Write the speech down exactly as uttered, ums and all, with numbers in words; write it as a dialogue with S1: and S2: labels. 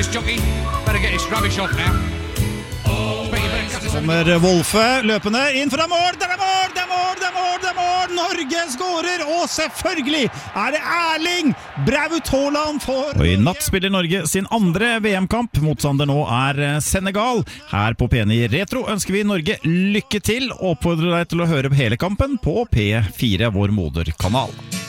S1: Kommer Wolfe løpende inn fra mål. Det er mål, det er mål, det er mål, det er mål. Norge skårer, og selvfølgelig er det Erling Braut Haaland for... Og i natt spiller Norge sin andre V M-kamp. Motstander nå er Senegal. Her på P ni Retro ønsker vi Norge lykke til, og oppfordrer deg til å høre hele kampen på P fire, vår moderkanal.